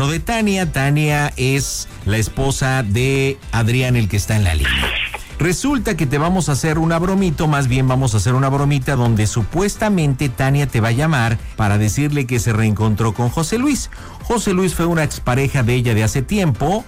de Tania. Tania es la esposa de Adrián, el que está en la línea. Resulta que te vamos a hacer una bromita, más bien vamos a hacer una bromita donde supuestamente Tania te va a llamar para decirle que se reencontró con José Luis. José Luis fue una expareja de ella de hace tiempo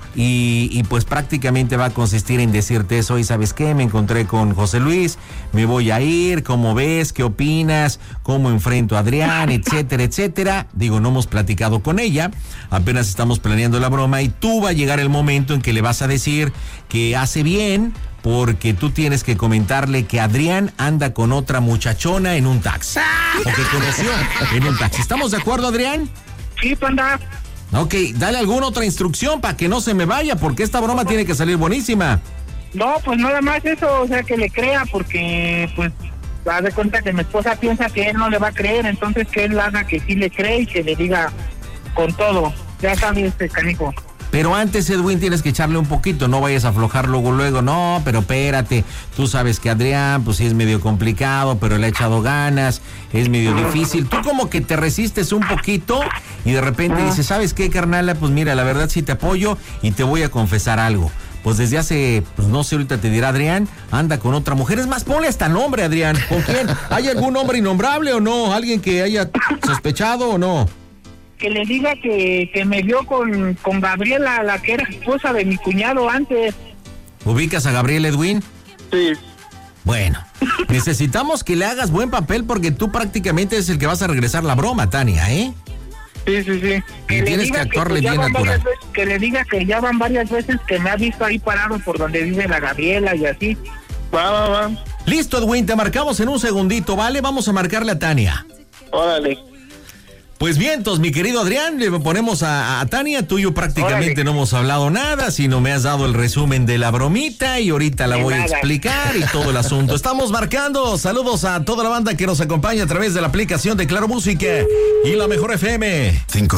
y pues prácticamente va a consistir en decirte eso. Y ¿sabes qué? Me encontré con José Luis, me voy a ir, ¿cómo ves? ¿Qué opinas? ¿Cómo enfrento a Adrián? Etcétera, etcétera. Digo, no hemos platicado con ella, apenas estamos planeando la broma y tú va a llegar el momento en que le vas a decir que hace bien, porque tú tienes que comentarle que Adrián anda con otra muchachona en un taxi. O que conoció en un taxi. ¿Estamos de acuerdo, Adrián? Sí, Panda. Ok, dale alguna otra instrucción para que no se me vaya, porque esta broma tiene que salir buenísima. No, pues nada más eso, o sea, que le crea, porque pues haz de cuenta que mi esposa piensa que él no le va a creer, entonces que él haga que sí le cree y que le diga con todo. Ya sabes, canijo. Pero antes, Edwin, tienes que echarle un poquito, no vayas a aflojar luego, no, pero espérate, tú sabes que Adrián, pues sí es medio complicado, pero le ha echado ganas, es medio difícil, tú como que te resistes un poquito y de repente dices, ¿sabes qué, carnala? Pues mira, la verdad sí te apoyo y te voy a confesar algo. Pues desde hace, pues no sé, ahorita te dirá Adrián, anda con otra mujer. Es más, ponle hasta nombre, Adrián. ¿Con quién? ¿Hay algún hombre innombrable o no? ¿Alguien que haya sospechado o no? Que le diga que me vio con Gabriela, la que era esposa de mi cuñado antes. ¿Ubicas a Gabriel, Edwin? Sí. Bueno, necesitamos que le hagas buen papel porque tú prácticamente es el que vas a regresar la broma, Tania, ¿eh? Sí. Y tienes que actuarle bien natural. Que le diga que ya van varias veces que me ha visto ahí parado por donde vive la Gabriela y así. Va. Listo, Edwin, te marcamos en un segundito, ¿vale? Vamos a marcarle a Tania. Órale. Pues bien, entonces, mi querido Adrián, le ponemos a Tania. Tú y yo prácticamente no hemos hablado nada, sino me has dado el resumen de la bromita y ahorita la voy a explicar y todo el asunto. Estamos marcando. Saludos a toda la banda que nos acompaña a través de la aplicación de Claro Música y la Mejor FM.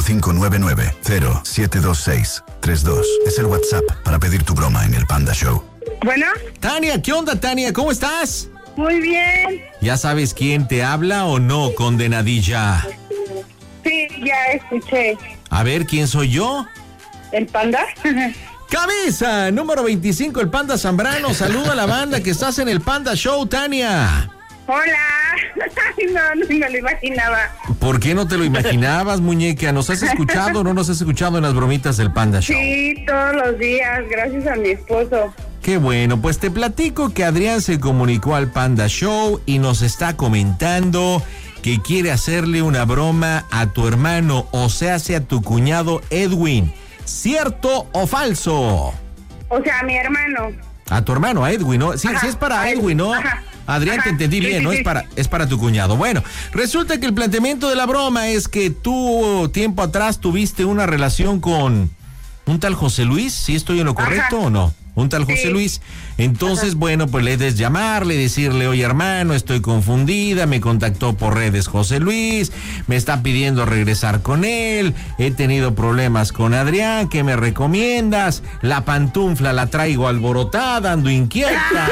5599-072632 es el WhatsApp para pedir tu broma en el Panda Show. Bueno. Tania, ¿qué onda, Tania? ¿Cómo estás? Muy bien. ¿Ya sabes quién te habla o no, condenadilla? Sí, ya escuché. A ver, ¿quién soy yo? ¿El Panda? Cabeza, número 25, el Panda Zambrano. Saluda a la banda que estás en el Panda Show, Tania. Hola. No me lo imaginaba. ¿Por qué no te lo imaginabas, muñeca? ¿Nos has escuchado o no nos has escuchado en las bromitas del Panda Show? Sí, todos los días, gracias a mi esposo. Qué bueno, pues te platico que Adrián se comunicó al Panda Show y nos está comentando que quiere hacerle una broma a tu hermano, o sea, a tu cuñado Edwin. ¿Cierto o falso? O sea, a mi hermano. A tu hermano, a Edwin, ¿no? Sí, sí es para Edwin, ¿no? Ajá. Adrián, te entendí bien, ¿no? Sí. Es para tu cuñado. Bueno, resulta que el planteamiento de la broma es que tú tiempo atrás tuviste una relación con un tal José Luis. ¿Sí estoy en lo correcto o no? Un tal José Luis. Entonces, bueno, pues le des llamarle, decirle, oye, hermano, estoy confundida, me contactó por redes José Luis, me está pidiendo regresar con él, he tenido problemas con Adrián, ¿qué me recomiendas? La pantufla la traigo alborotada, ando inquieta.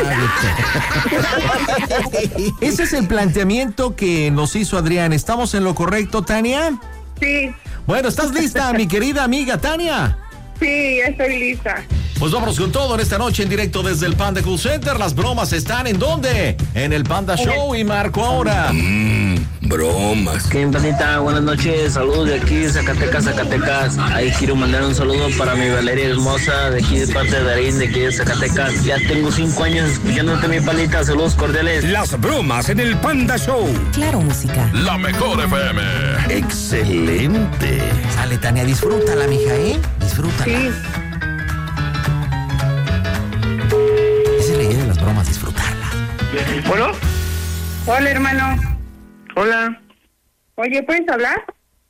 Ese es el planteamiento que nos hizo Adrián. ¿Estamos en lo correcto, Tania? Sí. Bueno, ¿estás lista, mi querida amiga Tania? Sí, ya estoy lista. Pues vámonos con todo en esta noche en directo desde el Panda Cool Center. Las bromas están ¿en dónde? En el Panda Show y marco ahora. Bromas. ¿Qué pandita? Buenas noches, saludos de aquí, Zacatecas. Ahí quiero mandar un saludo para mi Valeria hermosa, de aquí de parte de Darín, de aquí de Zacatecas. Ya tengo 5 años escuchándote, mi palita, saludos cordiales. Las bromas en el Panda Show. Claro Música. La Mejor FM. Excelente. Sale, Tania, disfrútala, mija, ¿eh? Disfrútala. Sí. Esa es la idea de las bromas, disfrutarlas. Bueno. Hola, hermano. Hola. Oye, ¿puedes hablar?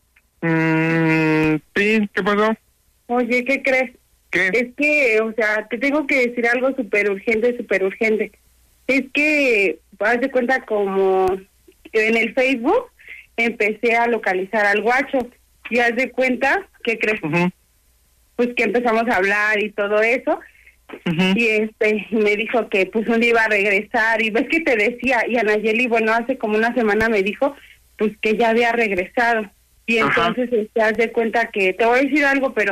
Sí, ¿qué pasó? Oye, ¿qué crees? ¿Qué? Es que, o sea, te tengo que decir algo súper urgente. Es que, haz de cuenta, como en el Facebook empecé a localizar al guacho. Y haz de cuenta, ¿qué crees? Pues que empezamos a hablar y todo eso. Y me dijo que pues un día iba a regresar. Y ves que te decía, y Anayeli, bueno, hace como una semana me dijo, pues que ya había regresado. Y entonces te das de cuenta que, te voy a decir algo, pero